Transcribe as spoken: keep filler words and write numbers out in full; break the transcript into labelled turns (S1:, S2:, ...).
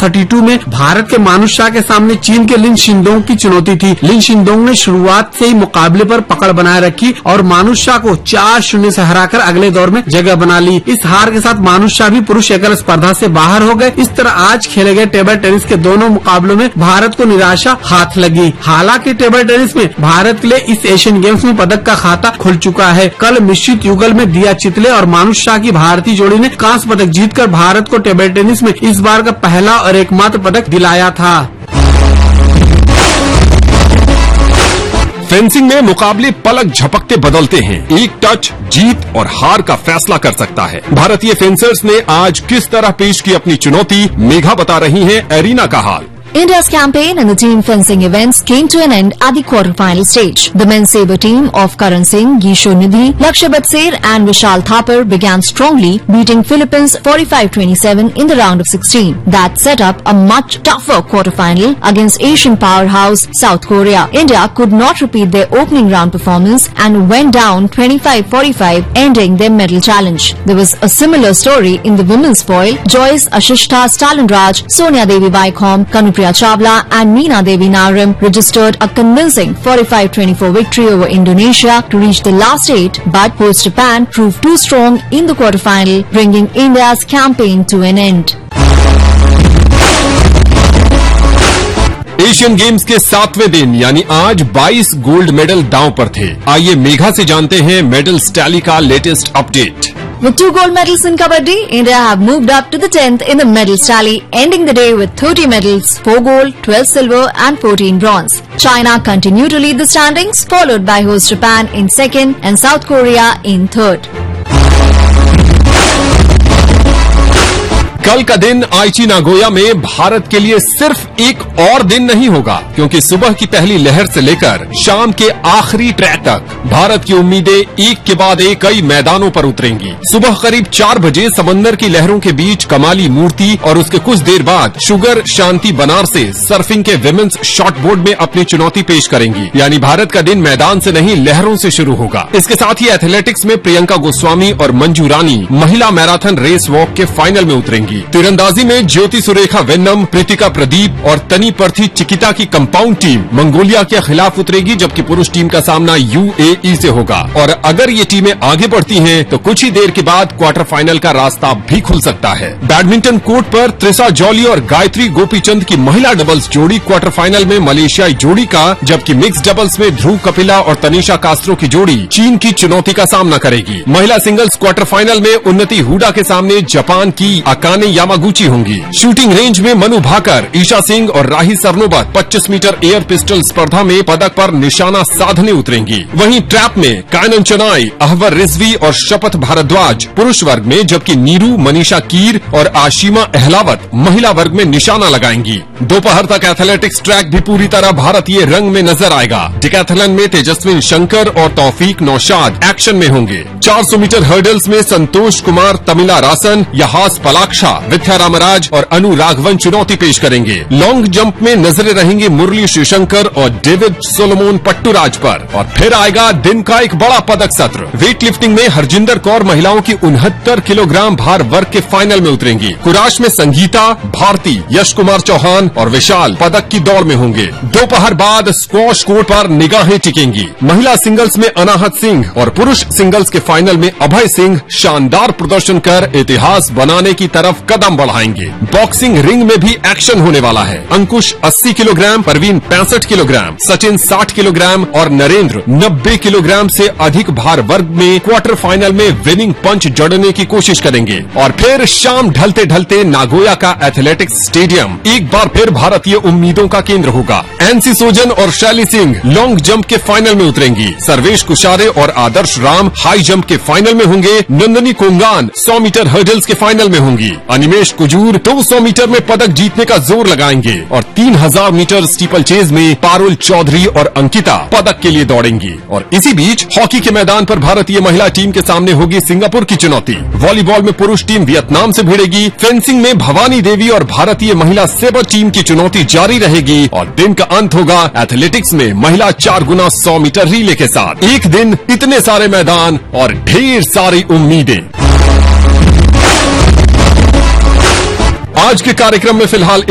S1: बत्तीस में भारत के मानुष शाह के सामने चीन के लिन शिंदोंग की चुनौती थी। लिन शिंदोंग ने शुरुआत से ही मुकाबले पर पकड़ बनाए रखी और मानुष शाह को चार शून्य से हराकर अगले दौर में जगह बना ली। इस हार के साथ मानुष शाह भी पुरुष एकल स्पर्धा से बाहर हो गए। इस तरह आज खेले गए टेबल टेनिस के दोनों मुकाबलों में भारत को निराशा हाथ लगी। हालांकि टेबल टेनिस में भारत के लिए इस एशियन गेम्स में पदक का खाता खुल चुका है। कल मिश्रित युगल में दिया चितले और मानुष शाह की भारतीय जोड़ी ने कांस्य पदक जीतकर भारत को टेबल टेनिस में इस बार का पहला और एकमात्र पदक दिलाया था।
S2: फेंसिंग में मुकाबले पलक झपकते बदलते हैं। एक टच जीत और हार का फैसला कर सकता है। भारतीय फेंसर्स ने आज किस तरह पेश की अपनी चुनौती, मेघा बता रही हैं एरिना का हाल।
S3: India's campaign in the team fencing events came to an end at the quarter-final stage. The men's sabre team of Karan Singh, Gisho Nidhi, Lakshabat Ser and Vishal Thapar began strongly, beating Philippines forty-five twenty-seven in the round of sixteen. That set up a much tougher quarter-final against Asian powerhouse South Korea. India could not repeat their opening round performance and went down twenty-five forty-five, ending their medal challenge. There was a similar story in the women's foil. Joyce Ashishta Stalinraj, Sonia Devi Vaikom, Kanupriya Chawla and Meena Devi Naram registered a convincing forty-five twenty-four victory over Indonesia to reach the last eight, but host Japan proved too strong in the quarterfinal, bringing India's campaign to an end.
S2: Asian games के सातवें दिन यानी आज बाईस gold medal दांव पर थे। आइए मेघा से जानते हैं मेडल टैली का latest update.
S3: With two gold medals in Kabaddi, India have moved up to the tenth in the medal tally, ending the day with thirty medals, four gold, twelve silver and fourteen bronze. China continue to lead the standings, followed by host Japan in second and South Korea in third.
S2: कल का दिन आइची Nagoya में भारत के लिए सिर्फ एक और दिन नहीं होगा, क्योंकि सुबह की पहली लहर से लेकर शाम के आखिरी ट्रैक तक भारत की उम्मीदें एक के बाद एक कई मैदानों पर उतरेंगी। सुबह करीब चार बजे समंदर की लहरों के बीच कमाली मूर्ति और उसके कुछ देर बाद शुगर शांति बनारसे सर्फिंग के विमेंस शॉर्ट बोर्ड में अपनी चुनौती पेश करेंगी। यानी भारत का दिन मैदान से नहीं लहरों से शुरू होगा। इसके साथ ही एथलेटिक्स में प्रियंका गोस्वामी और मंजू रानी महिला मैराथन रेस वॉक के फाइनल में उतरेंगी। तीरंदाजी में ज्योति सुरेखा वेन्नम, प्रीतिका प्रदीप और तनी पर्थी चिकिता की कंपाउंड टीम मंगोलिया के खिलाफ उतरेगी, जबकि पुरुष टीम का सामना यूएई से होगा। और अगर ये टीमें आगे बढ़ती हैं, तो कुछ ही देर के बाद क्वार्टर फाइनल का रास्ता भी खुल सकता है। बैडमिंटन कोर्ट पर त्रिसा जॉली और गायत्री गोपीचंद की महिला डबल्स जोड़ी क्वार्टर फाइनल में मलेशियाई जोड़ी का, जबकि मिक्स डबल्स में ध्रुव कपिला और तनिषा कास्त्रो की जोड़ी चीन की चुनौती का सामना करेगी। महिला सिंगल्स क्वार्टर फाइनल में उन्नति हुडा के सामने जापान की अकाने यामागुची होंगी। शूटिंग रेंज में मनु भाकर, ईशा सिंह और राही सरनोबत पच्चीस मीटर एयर पिस्टल स्पर्धा में पदक पर निशाना साधने उतरेंगी। वहीं ट्रैप में कायनन चनाई, अहवर रिजवी और शपथ भारद्वाज पुरुष वर्ग में, जबकि नीरू, मनीषा कीर और आशिमा अहलावत महिला वर्ग में निशाना लगाएंगी। दोपहर तक एथलेटिक्स ट्रैक भी पूरी तरह भारतीय रंग में नजर आएगा। डिकैथलन में तेजस्विन शंकर और तौफीक नौशाद एक्शन में होंगे। चार सौ मीटर हर्डल्स में संतोष कुमार, तमिला रासन, यहास पलाक्षा, विद्या रामराज और अनु राघवन चुनौती पेश करेंगे। लॉन्ग जंप में नजरें रहेंगी मुरली शिवशंकर और डेविड सोलोमोन पट्टूराज पर। और फिर आएगा दिन का एक बड़ा पदक सत्र। वेट लिफ्टिंग में हरजिंदर कौर महिलाओं की उनहत्तर किलोग्राम भार वर्ग के फाइनल में उतरेंगी। कुराश में संगीता, भारती, यश कुमार चौहान और विशाल पदक की दौड़ में होंगे। दोपहर बाद स्क्वॉश कोर्ट पर निगाहें टिकेंगी। महिला सिंगल्स में अनाहत सिंह और पुरुष सिंगल्स के फाइनल में अभय सिंह शानदार प्रदर्शन कर इतिहास बनाने की तरफ कदम बढ़ाएंगे। बॉक्सिंग रिंग में भी एक्शन होने वाला है। अंकुश अस्सी किलोग्राम, परवीन पैंसठ किलोग्राम, सचिन साठ किलोग्राम और नरेंद्र नब्बे किलोग्राम से अधिक भार वर्ग में क्वार्टर फाइनल में विनिंग पंच जड़ने की कोशिश करेंगे। और फिर शाम ढलते ढलते नागोया का एथलेटिक्स स्टेडियम एक बार फिर भारतीय उम्मीदों का केंद्र होगा। एनसी सोजन और शैली सिंह लॉन्ग जंप के फाइनल में उतरेंगी। सर्वेश कुशारे और आदर्श राम हाई जंप के फाइनल में होंगे। नंदनी कोंगान सौ मीटर हर्डल्स के फाइनल में होंगी। अनिमेश कुजूर दो सौ मीटर में पदक जीतने का जोर लगाएंगे और तीन हज़ार मीटर स्टीपल चेज में पारुल चौधरी और अंकिता पदक के लिए दौड़ेंगी। और इसी बीच हॉकी के मैदान पर भारतीय महिला टीम के सामने होगी सिंगापुर की चुनौती। वॉलीबॉल में पुरुष टीम वियतनाम से भिड़ेगी। फेंसिंग में भवानी देवी और भारतीय महिला सेबर टीम की चुनौती जारी रहेगी। और दिन का अंत होगा एथलेटिक्स में महिला चार गुना सौ मीटर रिले के साथ। एक दिन, इतने सारे मैदान और ढेर सारी उम्मीदें। आज के कार्यक्रम में फिलहाल